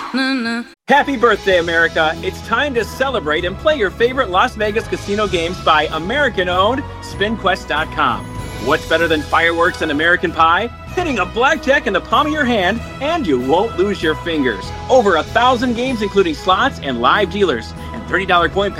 Happy birthday, America. It's time to celebrate and play your favorite Las Vegas casino games by American-owned SpinQuest.com. What's better than fireworks and American pie? Hitting a blackjack in the palm of your hand, and you won't lose your fingers. Over 1,000 games, including slots and live dealers, and $30 coin